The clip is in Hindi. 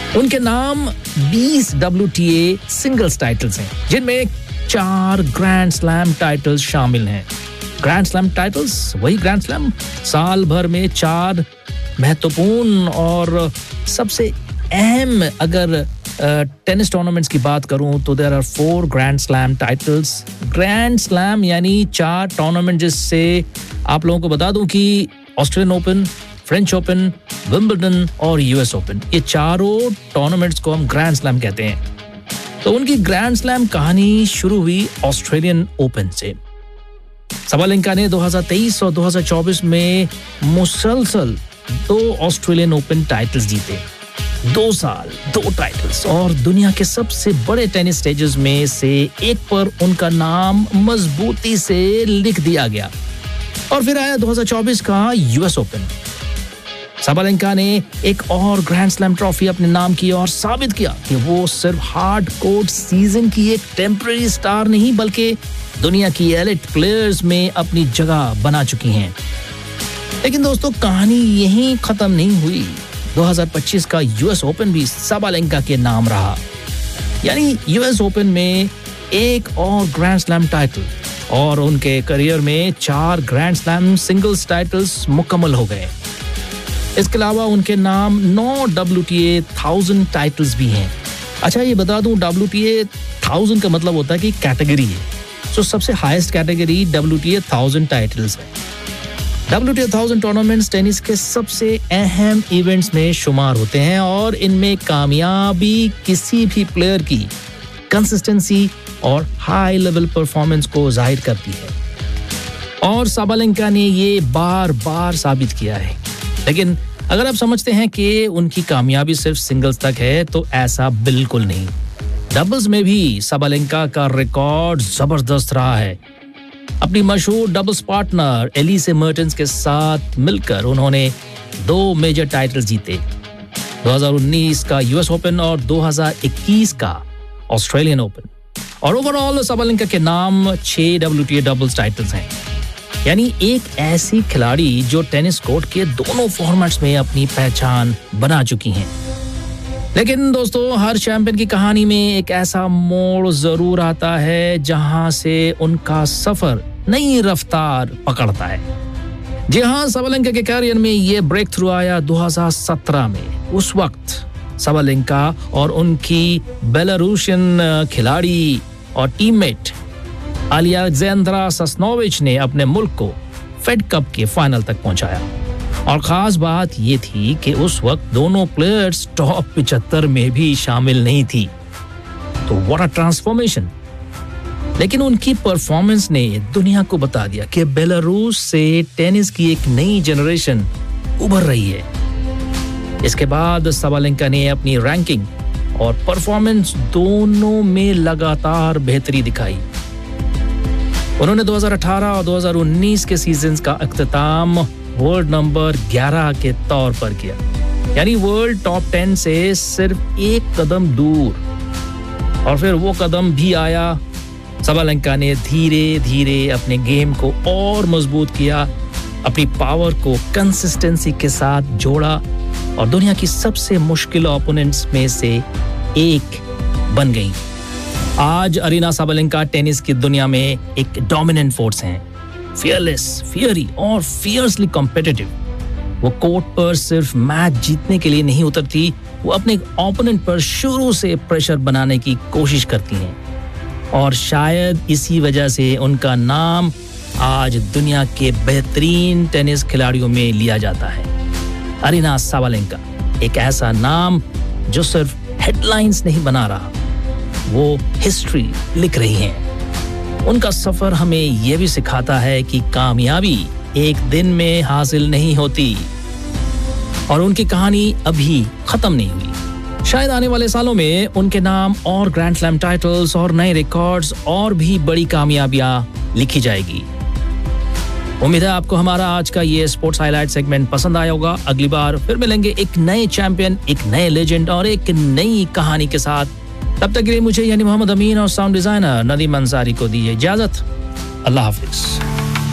उनके नाम 20 WTA सिंगल्स टाइटल्स हैं, जिनमें 4 ग्रैंड स्लैम टाइटल्स शामिल हैं। ग्रैंड स्लैम टाइटल्स, वही ग्रैंड स्लैम, साल भर में 4 महत्वपूर्ण और सबसे अहम अगर टेनिस टूर्नामेंट्स की बात करूं तो there are 4 grand slam titles. Grand slam यानी 4 टूर्नामेंट, जिससे आप लोगों को बता दूं कि Australian open, French open, Wimbledon और यूएस ओपन, ये चारों टूर्नामेंट्स को हम ग्रैंड स्लैम कहते हैं। तो उनकी ग्रैंड स्लैम कहानी शुरू हुई ऑस्ट्रेलियन ओपन से। साबालेंका ने 2023 और 2024 में मुसलसल 2 ऑस्ट्रेलियन ओपन टाइटल्स जीते। 2 साल, 2 टाइटल्स, और दुनिया के सबसे बड़े टेनिस स्टेजेस में से एक पर उनका नाम मजबूती से लिख दिया गया। और फिर आया 2024 का यूएस ओपन। साबालेंका ने एक और ग्रैंड स्लैम ट्रॉफी अपने नाम की और साबित किया कि वो सिर्फ हार्ड कोर्ट सीजन की एक टेम्पररी स्टार नहीं, बल्कि दुनिया की एलिट प्लेयर्स में अपनी जगह बना चुकी हैं। लेकिन दोस्तों, कहानी यहीं खत्म नहीं हुई। 2025 का यूएस ओपन भी साबालेंका के नाम रहा, यानी यूएस ओपन में एक और ग्रैंड स्लैम टाइटल, और उनके करियर में 4 ग्रैंड स्लैम सिंगल्स टाइटल्स मुकम्मल हो गए। इसके अलावा उनके नाम 9 WTA 1000 टाइटल्स भी हैं। अच्छा, ये बता दूं, WTA 1000 का मतलब होता है कि कैटेगरी है। तो सबसे हाईएस्ट कैटेगरी WTA 1000 टाइटल्स है। WTA 1000 टूर्नामेंट्स टेनिस के सबसे अहम इवेंट्स में शुमार होते हैं, और इनमें कामयाबी किसी भी प्लेयर की कंसिस्टेंसी और हाई लेवल परफॉर्मेंस को जाहिर करती है, और साबालेंका ने ये बार बार साबित किया है। लेकिन अगर आप समझते हैं कि उनकी कामयाबी सिर्फ सिंगल्स तक है, तो ऐसा बिल्कुल नहीं। डबल्स में भी साबालेंका का रिकॉर्ड जबरदस्त रहा है। अपनी मशहूर डबल्स पार्टनर एलिसे मर्टेंस के साथ मिलकर उन्होंने 2 मेजर टाइटल जीते, 2019 का यूएस ओपन और 2021 का ऑस्ट्रेलियन ओपन। और ओवरऑल साबालेंका के नाम 6 WTA डबल्स टाइटल्स हैं, यानी एक ऐसी खिलाड़ी जो टेनिस कोर्ट के दोनों फॉर्मेट्स में अपनी पहचान बना चुकी हैं। लेकिन दोस्तों, हर चैंपियन की कहानी में एक ऐसा मोड़ जरूर आता है जहां से उनका सफर नई रफ्तार पकड़ता है। जी हाँ, साबालेंका के करियर में ये ब्रेक थ्रू आया 2017 में। उस वक्त साबालेंका और उनकी बेलारूशियन खिलाड़ी और टीममेट अलेक्जेंद्रा सस्नोविच ने अपने मुल्क को फेड कप के फाइनल तक पहुंचाया। और खास बात ये थी कि उस वक्त दोनों प्लेयर्स टॉप 75 में भी शामिल नहीं थी। तो व्हाट अ ट्रांसफॉर्मेशन। लेकिन उनकी परफॉर्मेंस ने दुनिया को बता दिया कि बेलारूस से टेनिस की एक नई जनरेशन उभर रही है। इसके बाद साबालेंका ने अपनी रैंकिंग और परफॉर्मेंस दोनों में लगातार बेहतरी दिखाई। उन्होंने 2018 और 2019 के सीजन्स का अख्तिताम वर्ल्ड नंबर 11 के तौर पर किया, यानी वर्ल्ड टॉप 10 से सिर्फ एक कदम दूर। और फिर वो कदम भी आया। साबालेंका ने धीरे धीरे अपने गेम को और मजबूत किया, अपनी पावर को कंसिस्टेंसी के साथ जोड़ा, और दुनिया की सबसे मुश्किल ओपोनेंट्स में से एक बन गई। आज अरीना साबालेंका टेनिस की दुनिया में एक डोमिनेंट फोर्स हैं, फियरलेस, फियरी और फियर्सली कॉम्पिटिटिव। वो कोर्ट पर सिर्फ मैच जीतने के लिए नहीं उतरती, वो अपने ओपोनेंट पर शुरू से प्रेशर बनाने की कोशिश करती हैं, और शायद इसी वजह से उनका नाम आज दुनिया के बेहतरीन टेनिस खिलाड़ियों में लिया जाता है। अरीना साबालेंका एक ऐसा नाम जो सिर्फ हेडलाइंस नहीं बना रहा, वो हिस्ट्री लिख रही हैं। उनका सफर हमें यह भी सिखाता है कि कामयाबी एक दिन में हासिल नहीं होती, और उनकी कहानी अभी खत्म नहीं हुई। शायद आने वाले सालों में उनके नाम और ग्रैंड स्लैम टाइटल्स और नए रिकॉर्ड्स और भी बड़ी कामयाबियां लिखी जाएगी। उम्मीद है आपको हमारा आज का ये स्पोर्ट्स हाईलाइट सेगमेंट पसंद आया होगा। अगली बार फिर मिलेंगे एक नए चैंपियन, एक नए लेजेंड और एक नई कहानी के साथ। तब तक के लिए मुझे यानी मोहम्मद अमीन और साउंड डिजाइनर नदीम अंसारी को दीजिए इजाजत। अल्लाह हाफिज।